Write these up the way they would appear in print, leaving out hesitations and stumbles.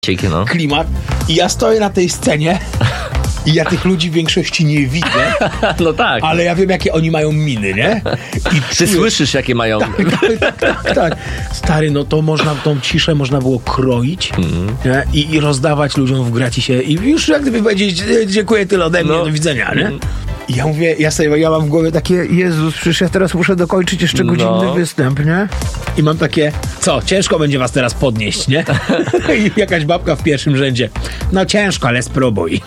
no. Klimat. I ja stoję na tej scenie i ja tych ludzi w większości nie widzę. No tak. Ale ja wiem, jakie oni mają miny, nie? I Ty słyszysz, jakie mają... Tak. Stary, no to tą ciszę można było kroić nie? I rozdawać ludziom w gratisie. I już jak gdyby powiedzieć, dziękuję, tyle ode mnie, do widzenia, nie? I ja mówię, ja mam w głowie takie, Jezus, przecież ja teraz muszę dokończyć jeszcze godzinny występ, nie? I mam takie, co, ciężko będzie was teraz podnieść, nie? I jakaś babka w pierwszym rzędzie. No ciężko, ale spróbuj.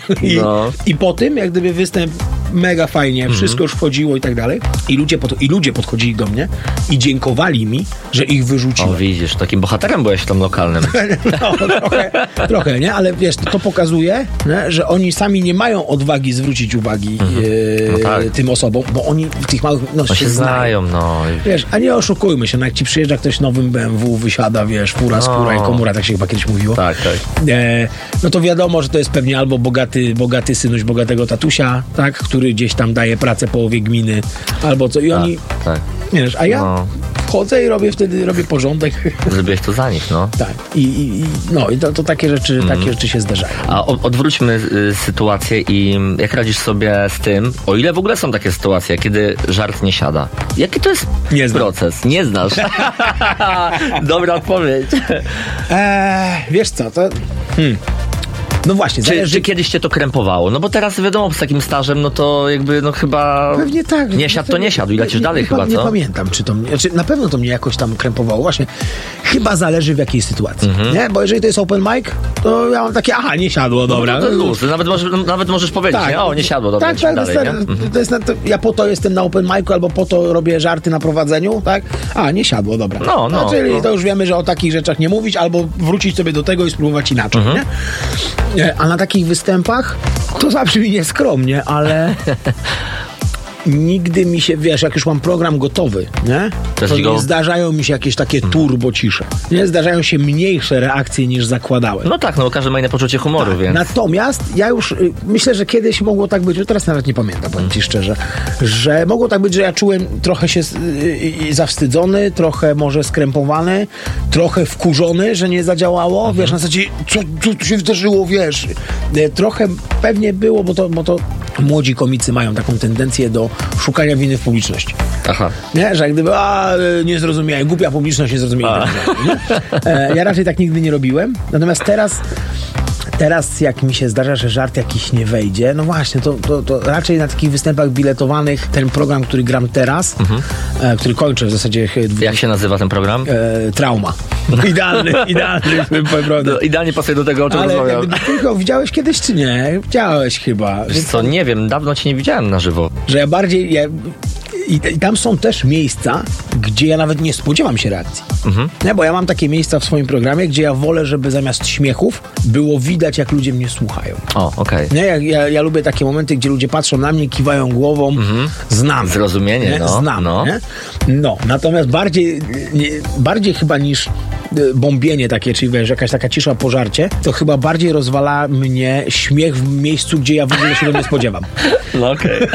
I po tym, jak gdyby występ mega fajnie, wszystko już wchodziło i tak dalej. I ludzie podchodzili do mnie i dziękowali mi, że ich wyrzuciłem. O, widzisz, takim bohaterem byłeś tam lokalnym. No, trochę, nie? Ale wiesz, to pokazuje, nie? Że oni sami nie mają odwagi zwrócić uwagi tym osobom, bo oni w tych małych... No, się znają, no. Wiesz, a nie oszukujmy się, no jak ci przyjeżdża ktoś nowym BMW, wysiada, wiesz, fura, skóra i komura, tak się chyba kiedyś mówiło. Tak. No to wiadomo, że to jest pewnie albo bogaty synuś bogatego tatusia, tak, który gdzieś tam daje pracę połowie gminy, albo co. I oni... Wiesz, a ja wchodzę i robię porządek. Zrobiłeś to za nich, no. Tak. I to takie rzeczy się zdarzają. A odwróćmy sytuację i jak radzisz sobie z tym, o ile w ogóle są takie sytuacje, kiedy żart nie siada? Jaki to jest proces? Nie znasz. Dobra odpowiedź. Wiesz co, to... No właśnie, czy kiedyś cię to krępowało? No bo teraz wiadomo, z takim stażem, no to jakby, no chyba... Pewnie tak. Nie siadł, to nie siadł i lecisz dalej chyba, co? Nie pamiętam, czy to mnie... na pewno to mnie jakoś tam krępowało. Właśnie, chyba zależy w jakiej sytuacji, nie? Bo jeżeli to jest open mic, to ja mam takie, nie siadło, dobra. No to luz. Nawet możesz powiedzieć, nie? O, nie siadło, dobra, dalej, ja po to jestem na open micu, albo po to robię żarty na prowadzeniu, tak? Nie siadło, dobra. Czyli to już wiemy, że o takich rzeczach nie mówić, albo wrócić sobie do tego i spróbować inaczej, nie? A na takich występach to zabrzmi nieskromnie, ale nigdy mi się, wiesz, jak już mam program gotowy, nie? To nie zdarzają mi się jakieś takie turbo cisze. Nie? Zdarzają się mniejsze reakcje niż zakładałem. No tak, każdy ma inne poczucie humoru, więc... Natomiast ja już myślę, że kiedyś mogło tak być, że teraz nawet nie pamiętam, powiem ci szczerze, że mogło tak być, że ja czułem trochę się zawstydzony, trochę może skrępowany, trochę wkurzony, że nie zadziałało, wiesz, na zasadzie, co tu się wydarzyło, wiesz. Trochę pewnie było, bo to młodzi komicy mają taką tendencję do szukania winy w publiczności. Aha. Nie? Że jak gdyby, nie zrozumiałem, głupia publiczność nie zrozumiała. Ja raczej tak nigdy nie robiłem. Natomiast teraz jak mi się zdarza, że żart jakiś nie wejdzie, no właśnie, to raczej na takich występach biletowanych, ten program, który gram teraz, który kończę w zasadzie... Jak się nazywa ten program? Trauma. Idealny program. No, idealnie pasuje do tego, o czym rozmawiam. Ale tylko widziałeś kiedyś, czy nie? Widziałeś chyba. Wiesz co, nie wiem, dawno cię nie widziałem na żywo. Że ja bardziej... I tam są też miejsca, gdzie ja nawet nie spodziewam się reakcji. Nie, bo ja mam takie miejsca w swoim programie, gdzie ja wolę, żeby zamiast śmiechów było widać, jak ludzie mnie słuchają. Okej. Nie, ja lubię takie momenty, gdzie ludzie patrzą na mnie, kiwają głową. Znam. Zrozumienie, nie? Znam. Nie? Natomiast bardziej chyba niż bombienie takie, czyli wiesz, jakaś taka cisza po żarcie, to chyba bardziej rozwala mnie śmiech w miejscu, gdzie ja w ogóle się go nie spodziewam. No okej.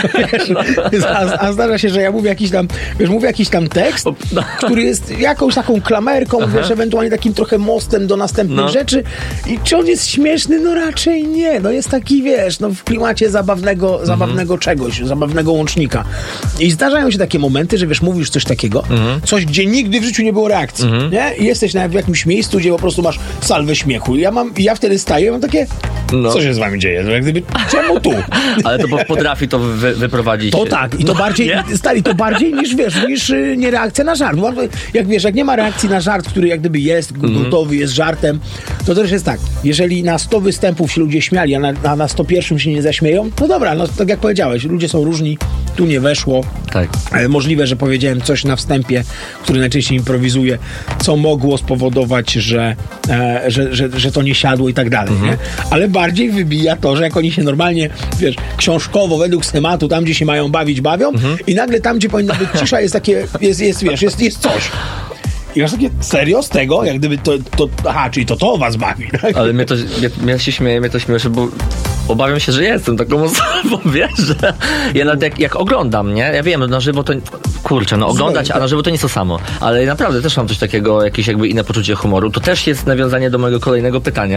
A zdarza się, że ja mówię jakiś tam tekst, który jest jakąś taką klamerką, wiesz, ewentualnie takim trochę mostem do następnych rzeczy. I czy on jest śmieszny? No raczej nie. No jest taki, wiesz, w klimacie zabawnego czegoś, zabawnego łącznika. I zdarzają się takie momenty, że wiesz, mówisz coś takiego, coś, gdzie nigdy w życiu nie było reakcji, nie? I jesteś w jakimś miejscu, gdzie po prostu masz salwę śmiechu. I ja wtedy staję i mam takie, co się z wami dzieje? Jak gdyby, czemu tu? Ale to potrafi to wyprowadzić. To tak. I to bardziej, to bardziej niż nie reakcja na żart. Bo jak nie ma reakcji na żart, który jak gdyby jest gotowy, jest żartem, to też jest tak. Jeżeli na 100 występów się ludzie śmiali, a na 101 się nie zaśmieją, no dobra, tak jak powiedziałeś, ludzie są różni, tu nie weszło. Tak. Możliwe, że powiedziałem coś na wstępie, który najczęściej improwizuje, co mogło spowodować, że to nie siadło i tak dalej, nie? Ale bardziej wybija to, że jak oni się normalnie, wiesz, książkowo, według schematu, tam gdzie się mają bawią i nagle tam, gdzie powinna być cisza, jest takie, jest coś. I masz takie, serio z tego? Jak gdyby czyli to was bawi. Tak? Ale mnie się śmieje, mnie to śmieszy, bo obawiam się, że jestem taką osobą, wiesz, że ja nawet jak oglądam, nie? Ja wiem, na żywo to kurczę, no oglądać, a na żywo to nie jest to samo. Ale naprawdę też mam coś takiego, jakieś jakby inne poczucie humoru. To też jest nawiązanie do mojego kolejnego pytania.